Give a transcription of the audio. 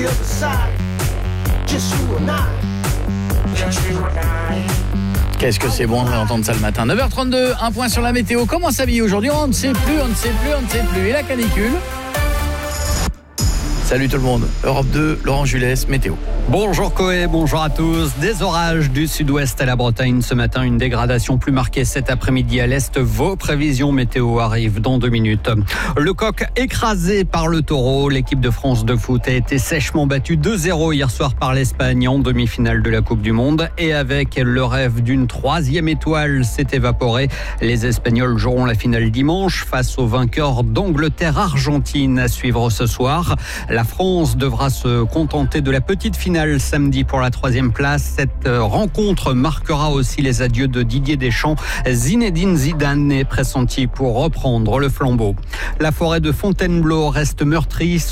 the other side. Just you and I. Just you and I. Qu'est-ce que c'est bon d'entendre ça le matin. 9h32, un point sur la météo. Comment s'habiller aujourd'hui ? On ne sait plus. Et la canicule ? Salut tout le monde. Europe 2, Laurent Jules, météo. Bonjour Coé, bonjour à tous. Des orages du sud-ouest à la Bretagne ce matin, une dégradation plus marquée cet après-midi à l'est. Vos prévisions météo arrivent dans 2 minutes. Le Coq écrasé par le Taureau. L'équipe de France de foot a été sèchement battue 2-0 hier soir par l'Espagne en demi-finale de la Coupe du Monde. Et avec le rêve d'une 3e étoile s'est évaporé. Les Espagnols joueront la finale dimanche face au vainqueur d'Angleterre-Argentine à suivre ce soir. La France devra se contenter de la petite finale samedi pour la 3e place. Cette rencontre marquera aussi les adieux de Didier Deschamps. Zinedine Zidane est pressenti pour reprendre le flambeau. La forêt de Fontainebleau reste meurtrie.